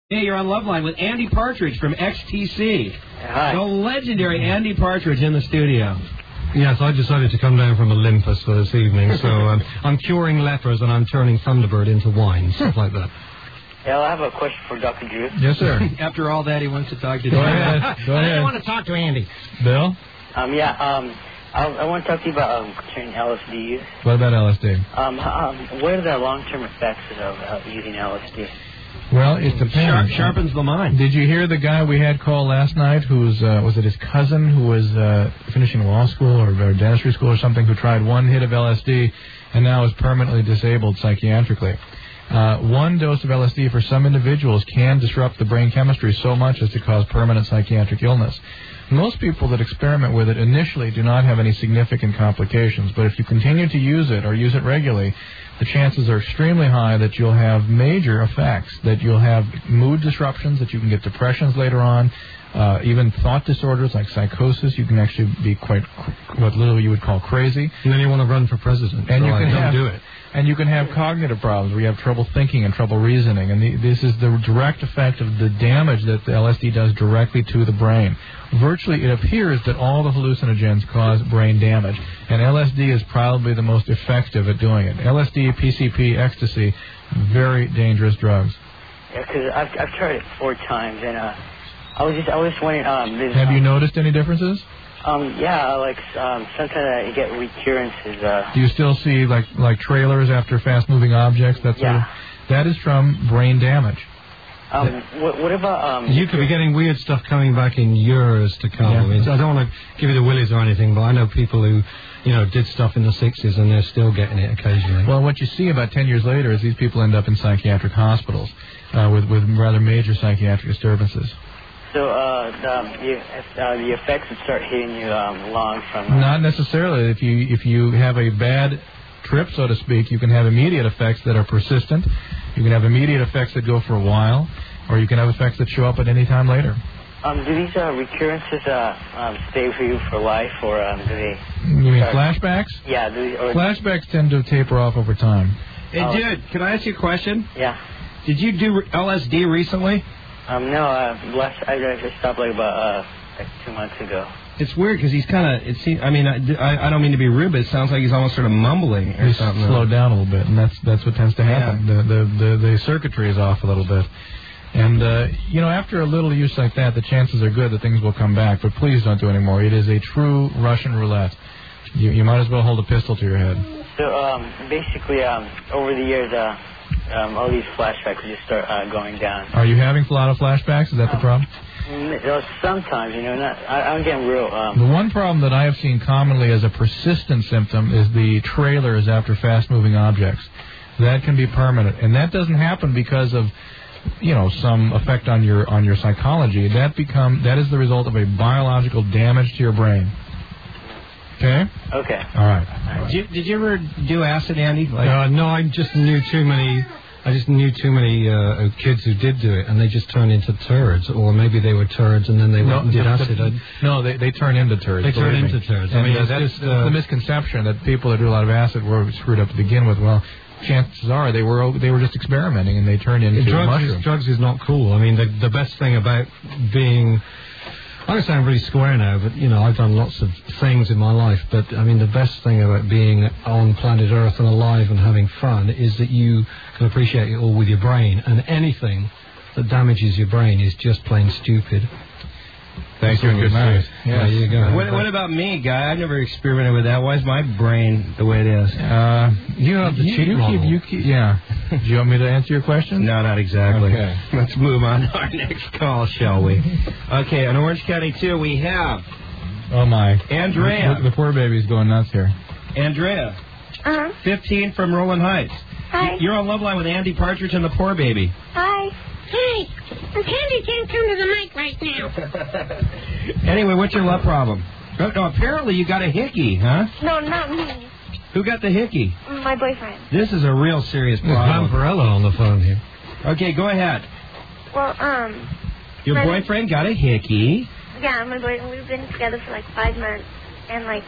Hey, you're on Loveline with Andy Partridge from XTC. Hi. The legendary Andy Partridge in the studio. Yes, I decided to come down from Olympus for this evening, so I'm curing lepers and I'm turning Thunderbird into wine, stuff like that. Yeah, I have a question for Dr. Drew. Yes, sir. After all that, he wants to talk to you. Go ahead. Go ahead. I want to talk to Andy. Bill? I want to talk to you about concerning LSD use. What about LSD? What are the long-term effects of using LSD? Well, it depends. Sharpens the mind. Did you hear the guy we had call last night who's, was it his cousin who was finishing law school or dentistry school or something, who tried one hit of LSD and now is permanently disabled psychiatrically? One dose of LSD for some individuals can disrupt the brain chemistry so much as to cause permanent psychiatric illness. Most people that experiment with it initially do not have any significant complications, but if you continue to use it or use it regularly, the chances are extremely high that you'll have major effects, that you'll have mood disruptions, that you can get depressions later on, even thought disorders like psychosis. You can actually be quite what little you would call crazy. And then you want to run for president. And so you can don't do it. And you can have cognitive problems where you have trouble thinking and trouble reasoning. And this is the direct effect of the damage that the LSD does directly to the brain. Virtually, it appears that all the hallucinogens cause brain damage. And LSD is probably the most effective at doing it. LSD, PCP, ecstasy, very dangerous drugs. Yeah, because I've tried it 4 times, and I was just wondering. Have you noticed any differences? Sometimes I get recurrences. Do you still see like trailers after fast-moving objects? That is from brain damage. What about You could be getting weird stuff coming back in years to come. Yeah. I mean, I don't want to give you the willies or anything, but I know people who, did stuff in the 60s and they're still getting it occasionally. Well, what you see about 10 years later is these people end up in psychiatric hospitals with rather major psychiatric disturbances. So the effects would start hitting you long from... Not necessarily. If you have a bad trip, so to speak, you can have immediate effects that are persistent. You can have immediate effects that go for a while, or you can have effects that show up at any time later. Do these recurrences stay with you for life, or do they... You mean flashbacks? Yeah. Flashbacks tend to taper off over time. Hey, dude, can I ask you a question? Yeah. Did you do LSD recently? No, I stopped about 2 months ago. It's weird because he's kind of, I don't mean to be rude, but it sounds like he's almost sort of mumbling or something. He's slowed down a little bit, and that's what tends to happen. Yeah. The circuitry is off a little bit. And, after a little use like that, the chances are good that things will come back, but please don't do any more. It is a true Russian roulette. You might as well hold a pistol to your head. So, basically, over the years, all these flashbacks just start going down. Are you having a lot of flashbacks? Is that the problem? Sometimes, I'm getting real... The one problem that I have seen commonly as a persistent symptom is the trailers after fast-moving objects. That can be permanent, and that doesn't happen because of, some effect on your psychology. That is the result of a biological damage to your brain. Okay? Okay. All right. Did you ever do acid, Andy? No, I just knew too many kids who did do it, and they just turned into turds, or maybe they were turds and then they went and did acid. They turn into turds. They turn into turds. I mean, that's the misconception that people that do a lot of acid were screwed up to begin with. Well, chances are they were just experimenting and they turned into mushrooms. Drugs is not cool. I mean, the best thing about being... I sound really square now, but, I've done lots of things in my life, but, the best thing about being on planet Earth and alive and having fun is that you can appreciate it all with your brain, and anything that damages your brain is just plain stupid. Thank you, and good night. Yeah, there you go. What about me, guy? I've never experimented with that. Why is my brain the way it is? You have the cheat model. Yeah. Do you want me to answer your question? No, not exactly. Okay. Let's move on to our next call, shall we? Okay, in Orange County 2, we have... Oh, my. Andrea. The poor baby's going nuts here. Andrea. 15 from Roland Heights. Hi. You're on Loveline with Andy Partridge and the poor baby. Hi. Hey, Candy can't come to the mic right now. Anyway, what's your love problem? No, apparently you got a hickey, huh? No, not me. Who got the hickey? My boyfriend. This is a real serious problem. Vampirella on the phone here. Okay, go ahead. Well, Your boyfriend got a hickey. Yeah, my boyfriend. We've been together for 5 months, and I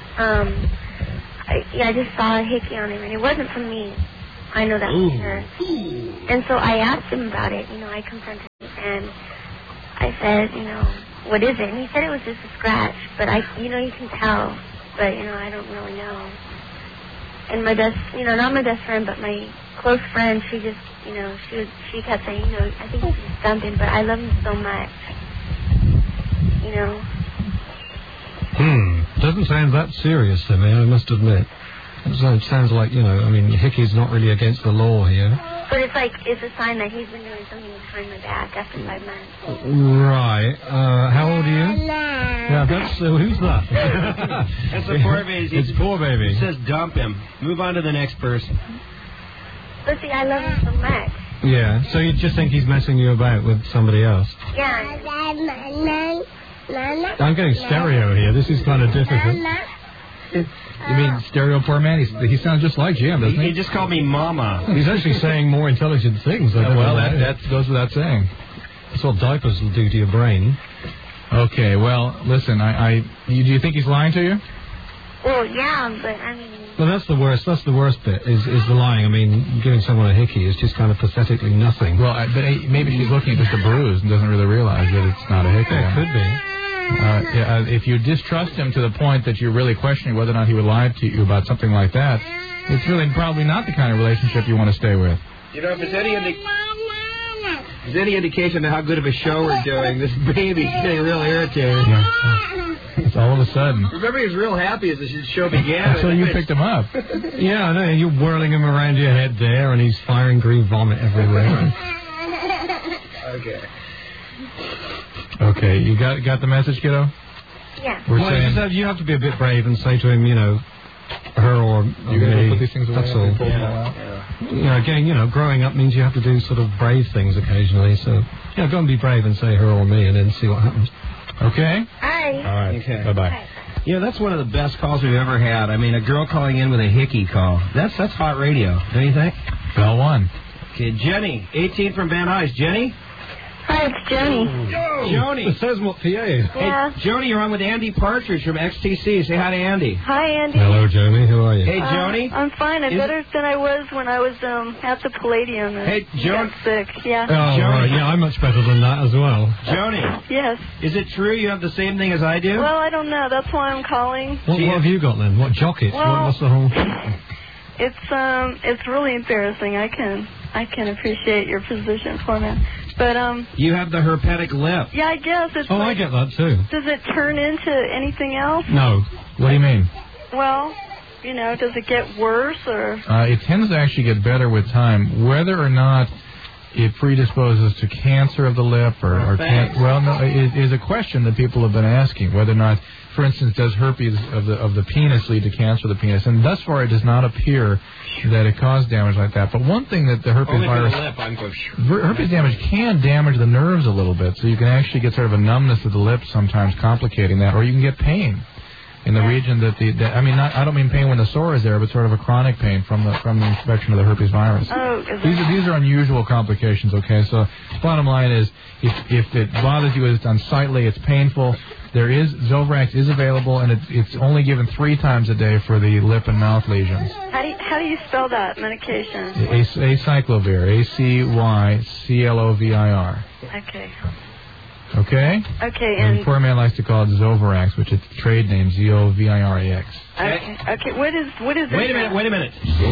just saw a hickey on him, and it wasn't from me. I know that for sure. And so I asked him about it. I confronted him. and I said, you know, what is it? And he said it was just a scratch, but you know, you can tell, but, you know, I don't really know. And my best, you know, not my best friend, but my close friend, she just, you know, she kept saying, you know, I think he's just something, but I love him so much, you know. Doesn't sound that serious to me, I must admit. It sounds like, you know, I mean, Hickey's not really against the law here. But it's like, it's a sign that he's been doing something behind my back after 5 months. Right. How old are you? Yeah, that's, who's that? That's the poor baby. It's poor baby. It says dump him. Move on to the next person. But see, I love him so much. Yeah, so you just think he's messing you about with somebody else? Yeah. I'm getting stereo here. This is kind of difficult. You mean stereo poor man? He sounds just like Jim, doesn't he? He just called me Mama. He's actually saying more intelligent things. Well, that goes without saying. That's what diapers will do to your brain. Okay, well, listen, do you think he's lying to you? Well, yeah, but I mean... Well, that's the worst. That's the worst bit, is the lying. I mean, giving someone a hickey is just kind of pathetically nothing. Well, but maybe she's looking at just a bruise and doesn't really realize that it's not a hickey. Yeah, it could be. If you distrust him to the point that you're really questioning whether or not he would lie to you about something like that, it's really probably not the kind of relationship you want to stay with. You know, if there's any indication of how good of a show we're doing, this baby's getting real irritated. Yeah. It's all of a sudden. Remember, he was real happy as the show began. So you picked him up. Yeah, I know. You're whirling him around your head there, and he's firing green vomit everywhere. Okay. Okay, you got the message, kiddo? Yeah. Well, you have to be a bit brave and say to him, you know, her or you're going to put these things away. That's all. Yeah. You know, again, you know, growing up means you have to do sort of brave things occasionally. So, yeah, go and be brave and say her or me, and then see what happens. Okay. Hi. All right. Okay. Bye-bye. Hi. Yeah, that's one of the best calls we've ever had. I mean, a girl calling in with a hickey call. That's hot radio, don't you think? Bell one. Okay, Jenny, 18 from Van Nuys. Jenny? Hi, it's Joni. Joni. It says what PA. Yeah. Hey, Joni, you're on with Andy Partridge from XTC. Say hi to Andy. Hi, Andy. Hello, Joni. How are you? Hey, Joni. I'm fine. I'm better than I was when I was at the Palladium. And Hey, Joan. got sick. Yeah. Oh, right. Yeah, I'm much better than that as well. Joni, Yes. is it true you have the same thing as I do? Well, I don't know. That's why I'm calling. What have you got then? What jockets? Well, What's the whole... It's really embarrassing. I can appreciate your position for me. But You have the herpetic lip. yeah, I guess it's Oh, I get that too. Does it turn into anything else? No. What do you mean? Well, you know, does it get worse or It tends to actually get better with time. Whether or not it predisposes to cancer of the lip or well, no, it is a question that people have been asking. Whether or not, for instance, does herpes of the penis lead to cancer of the penis? And thus far, it does not appear that it caused damage like that. But one thing that the herpes Only for virus, the lip, I'm going, herpes damage can damage the nerves a little bit, so you can actually get sort of a numbness of the lip, sometimes complicating that, or you can get pain in the region that I don't mean pain when the sore is there, but sort of a chronic pain from the infection of the herpes virus. oh, These are unusual complications, okay? So bottom line is, if it bothers you, it's unsightly, it's painful, Zovrax is available, and it's only given 3 times a day for the lip and mouth lesions. How do you spell that medication? Acyclovir, ACYCLOVIR. Okay. Okay? Okay, And and poor man likes to call it Zovirax, which is the trade name, ZOVIRAX. okay. What is Wait a minute.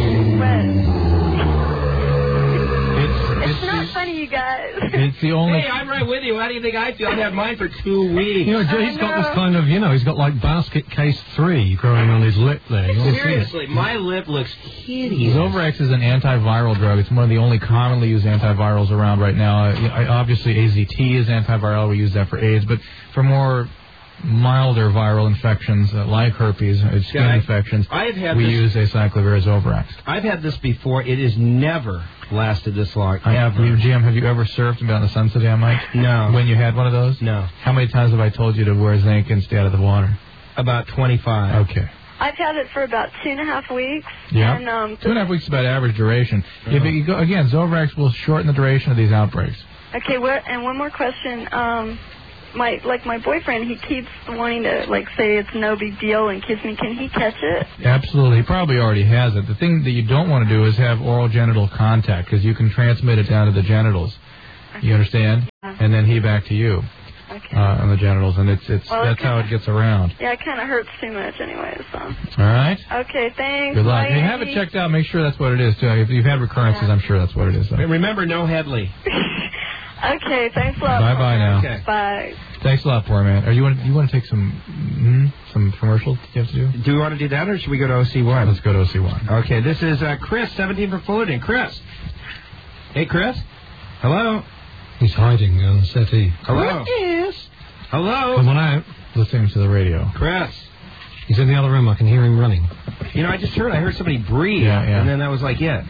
It's not funny, you guys. It's the only... Hey, I'm right with you. How do you think I feel? I've had mine for 2 weeks. You know, he's got this kind of, he's got like basket case 3 growing on his lip there. Seriously, my lip looks hideous. Zovirax is an antiviral drug. It's one of the only commonly used antivirals around right now. Obviously, AZT is antiviral. We use that for AIDS. But for more milder viral infections like herpes, skin infections, we use acyclovir Zovirax. I've had this before. It has never lasted this long. Jim, have you ever surfed and been on the sunset dam, Mike? No. When you had one of those? No. How many times have I told you to wear zinc and stay out of the water? About 25. Okay. I've had it for about 2.5 weeks. Yeah. And, 2.5 weeks is about average duration. If you go, again, Zovirax will shorten the duration of these outbreaks. Okay, and one more question. My boyfriend, he keeps wanting to, say it's no big deal and kiss me. Can he catch it? Absolutely. He probably already has it. The thing that you don't want to do is have oral genital contact, because you can transmit it down to the genitals. You understand? Yeah. And then he back to you Okay. on the genitals, and it's Well, that's how it gets around. Yeah, it kind of hurts too much anyway, so. All right. Okay, thanks. Good luck. Bye, Hey, have it Andy. checked out. Make sure that's what it is too. If you've had recurrences, I'm sure that's what it is. Though. Remember, no Headley. Okay, thanks a lot. Bye now. Okay. Bye. Thanks a lot, poor man. You want to take some commercials you have to do? Do we want to do that, or should we go to OC1? Let's go to OC1. Okay, this is Chris, 17 from Fullerton. Chris. Hey, Chris. Hello. He's hiding on the settee. Hello. Yes. Hello. Come on out. Listening to the radio. Chris. He's in the other room. I can hear him running. You know, I heard somebody breathe, Yeah. and then that was like it.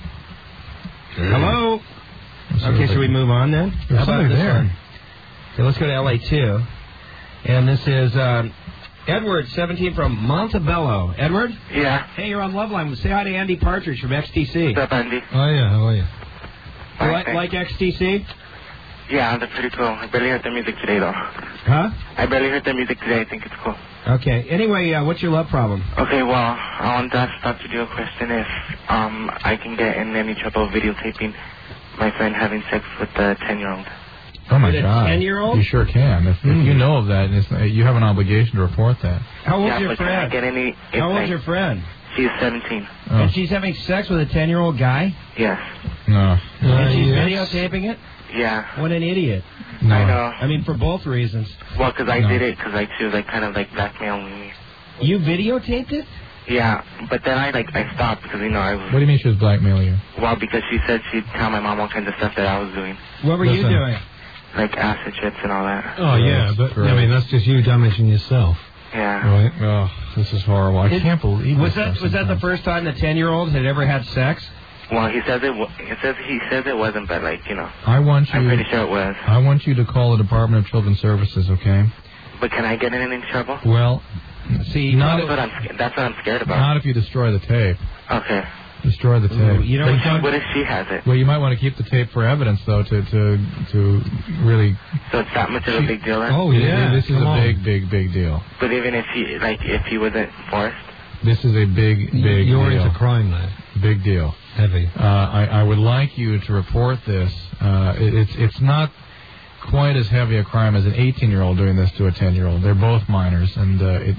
Hello. Okay, should we move on then? There's How about somebody this there. one? Okay, let's go to LA2. And this is Edward, 17 from Montebello. Edward? Yeah. Hey, you're on Loveline. Say hi to Andy Partridge from XTC. What's up, Andy? Oh, yeah. How are you? Like XTC? Yeah, that's pretty cool. I barely heard their music today, though. Huh? I barely heard their music today. I think it's cool. Okay. Anyway, what's your love problem? Okay, well, I want to ask Dr. Dio a question if I can get in any trouble videotaping my friend having sex with the 10-year-old. Oh my With a God! 10-year-old? You sure can. If you know of that, you have an obligation to report that. How old's Yeah, your but can I friend? get any... How old's your friend? She's 17. Oh. And she's having sex with a 10-year-old guy? Yes. No. And she's yes. videotaping it? Yeah. What an idiot. No. I know. I mean, for both reasons. Well, because I No. did it because she was kind of blackmailing me. You videotaped it? Yeah, but then I stopped because, I was... What do you mean she was blackmailing you? Well, because she said she'd tell my mom all kinds of stuff that I was doing. What were you Listen. doing? Like acid trips and all that. Oh, yeah. But, I mean, that's just you damaging yourself. Yeah. Right. Oh, this is horrible. I can't believe Was this that stuff the sometimes. first time the 10-year-old had ever had sex? Well, he says it wasn't, but I want you. I'm pretty sure it was. I want you to call the Department of Children's Services, okay? But can I get in any trouble? Well, see, That's what I'm scared about. not if you destroy the tape. Okay. Destroy the tape. Ooh, you know But what if she has it? Well, you might want to keep the tape for evidence, though, to really. So it's that much of a big deal then? Oh, yeah. This is come a on. big deal. But even if he wasn't forced? This is a big You're deal. into crime now. Big deal. Heavy. I would like you to report this. It's not quite as heavy a crime as an 18-year-old doing this to a 10-year-old. They're both minors, and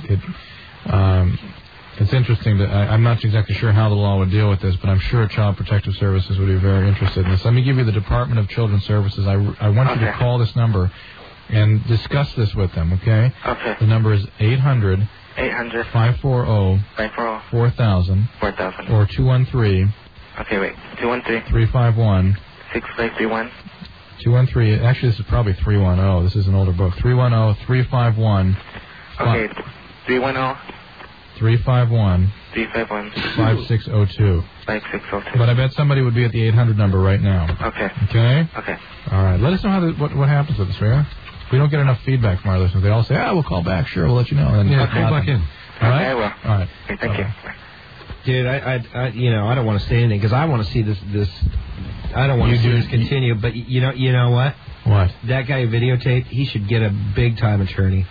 it's interesting that I'm not exactly sure how the law would deal with this, but I'm sure Child Protective Services would be very interested in this. Let me give you the Department of Children's Services. I want you to Okay. call this number and discuss this with them, okay? Okay. The number is 800 800 540 540 4000 4000. or 213 Okay, wait. 213 351 6531. 213. Actually, this is probably 310. This is an older book. 310 351 Okay. 310 351 351 5602. 5602. But I bet somebody would be at the 800 number right now. Okay. Okay? Okay. All right. Let us know how what happens with this, Rhea. We don't get enough feedback from our listeners. They all say, we'll call back. Sure, we'll let you know. And then Yeah, nothing. call back in. All right? Okay, I will. All right. Okay, thank you. Dude, I don't want to say anything because I want to see this. I don't want to see this continue. But you know what? What? That guy who videotaped, he should get a big time attorney.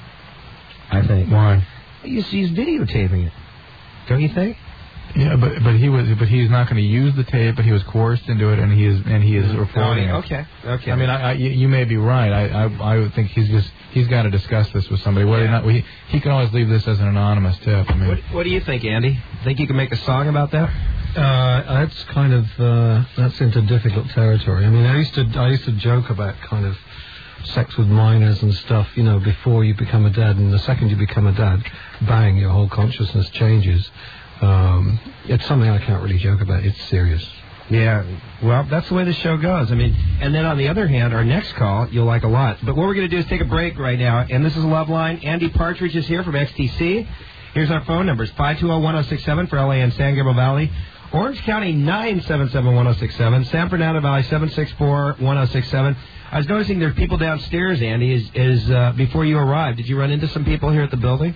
I think. Why? He's videotaping it. Don't you think? Yeah, but he's not going to use the tape. But he was coerced into it, and he is reporting it. Okay. Okay. I mean, you may be right. I would think he's got to discuss this with somebody. Whether or not he can always leave this as an anonymous tip. I mean, What do you think, Andy? Think you can make a song about that? That's kind of that's into difficult territory. I mean, I used to joke about kind of sex with minors and stuff, before you become a dad, and the second you become a dad, bang, your whole consciousness changes. It's something I can't really joke about. It's serious. Yeah, well, that's the way the show goes. I mean, and then on the other hand, our next call you'll like a lot. But what we're going to do is take a break right now, and this is Loveline. Andy Partridge is here from XTC. Here's our phone numbers: 520-1067 for LA and San Gabriel Valley, Orange County 977-1067, San Fernando Valley 764-1067. I was noticing there's people downstairs, Andy. Is before you arrived, did you run into some people here at the building?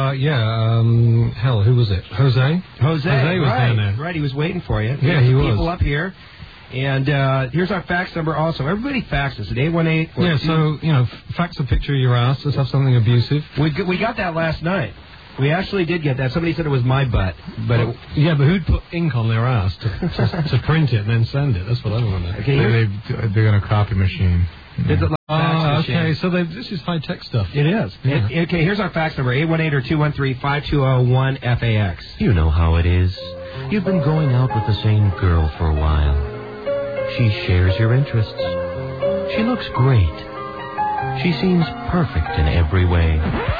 Hell, who was it? Jose? Jose was right, down there. Right, he was waiting for you. Yeah, There's he was. people up here. And here's our fax number also. Everybody fax us at 818. Yeah, so, fax a picture of your ass. Let's have something abusive. We got that last night. We actually did get that. Somebody said it was my butt, but yeah, but who'd put ink on their ass to print it and then send it? That's what I want to know. Okay, they're going to copy machine. It's a fax machine. Okay, so this is high-tech stuff. It is. Yeah. Okay, here's our fax number, 818 or 213-5201-FAX. You know how it is. You've been going out with the same girl for a while. She shares your interests. She looks great. She seems perfect in every way.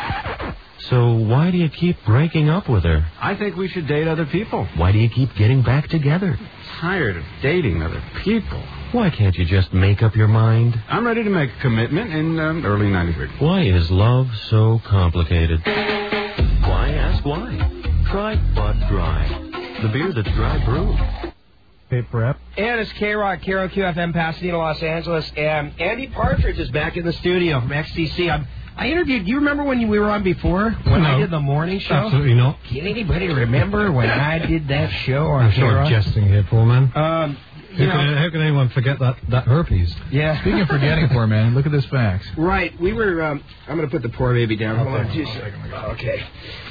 So why do you keep breaking up with her? I think we should date other people. Why do you keep getting back together? Tired of dating other people. Why can't you just make up your mind? I'm ready to make a commitment in early 93. Why is love so complicated? Why ask why? Try Bud Dry, the beer that's dry brewed. Paper up. And it's K-Rock, KROQ-FM, Pasadena, Los Angeles. And Andy Partridge is back in the studio from XTC. I interviewed, do you remember when we were on before? When I did the morning show? Absolutely not. Can anybody remember when I did that show on I'm K-Rock? sort of jesting here, poor man. How can anyone forget that herpes? Yeah. Speaking of forgetting, poor man, look at this fax. Right. We were, I'm going to put the poor baby down. Hold on 2 seconds. Okay.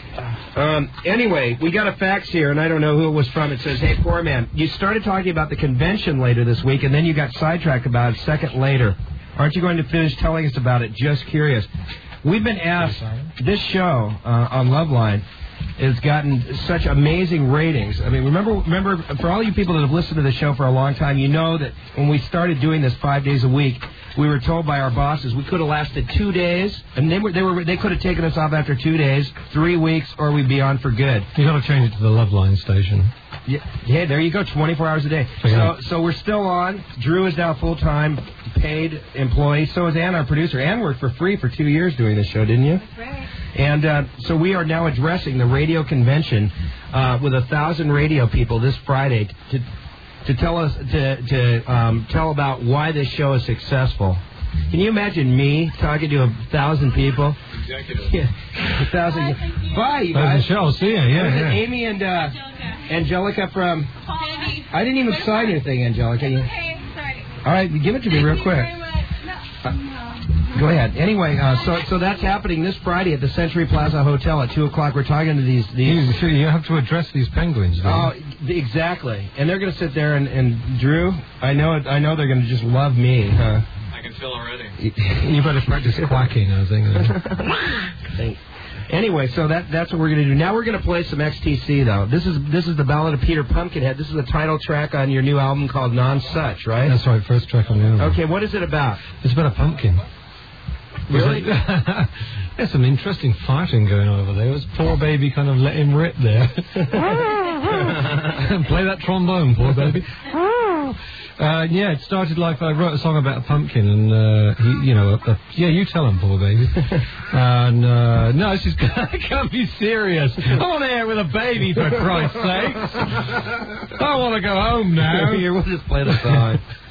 Anyway, we got a fax here, and I don't know who it was from. It says, hey, poor man, you started talking about the convention later this week, and then you got sidetracked about it a second later. Aren't you going to finish telling us about it? Just curious. We've been asked, this show on Loveline has gotten such amazing ratings. I mean, remember, for all you people that have listened to the show for a long time, you know that when we started doing this 5 days a week, we were told by our bosses we could have lasted 2 days, and they could have taken us off after 2 days, 3 weeks, or we'd be on for good. You got to change it to the Loveline station. Yeah, there you go, 24 hours a day. So we're still on. Drew is now full-time, paid employee. So is Ann, our producer. Ann worked for free for 2 years doing this show, didn't you? That's right. And so we are now addressing the radio convention with 1,000 radio people this Friday to tell us tell about why this show is successful. Can you imagine me talking to 1,000 people? Yeah, 1,000. Bye, you guys. Michelle, see ya. Yeah. Amy and Angelica from. I didn't even sign anything, Angelica. Okay, sorry. All right, give it to me real quick. Go ahead. Anyway, so that's happening this Friday at the Century Plaza Hotel at 2 o'clock. We're talking to these. You have to address these penguins. Oh, exactly. And they're going to sit there and Drew. I know they're going to just love me. Huh? I can feel already. You better practice quacking, I think. Thanks. Anyway, so that's what we're going to do. Now we're going to play some XTC, though. This is the Ballad of Peter Pumpkinhead. This is the title track on your new album called Non-Such, right? That's right, first track on the album. Okay, what is it about? It's about a pumpkin. Really? There's some interesting fighting going on over there. This poor baby kind of let him rip there. Play that trombone, poor baby. Yeah, it started like I wrote a song about a pumpkin, and you tell him, poor baby. And no, this is I can't be serious. I'm on air with a baby, for Christ's sakes. I want to go home now. Here, we'll just play the song.